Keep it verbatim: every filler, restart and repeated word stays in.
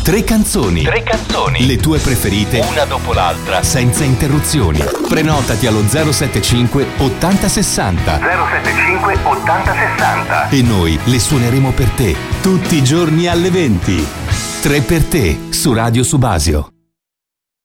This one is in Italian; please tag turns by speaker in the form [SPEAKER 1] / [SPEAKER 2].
[SPEAKER 1] Tre canzoni.
[SPEAKER 2] Tre canzoni.
[SPEAKER 1] Le tue preferite.
[SPEAKER 2] Una dopo l'altra.
[SPEAKER 1] Senza interruzioni. Prenotati allo zero settantacinque ottanta sessanta.
[SPEAKER 2] zero settantacinque ottanta sessanta.
[SPEAKER 1] E noi le suoneremo per te tutti i giorni alle venti. Tre per te su Radio Subasio.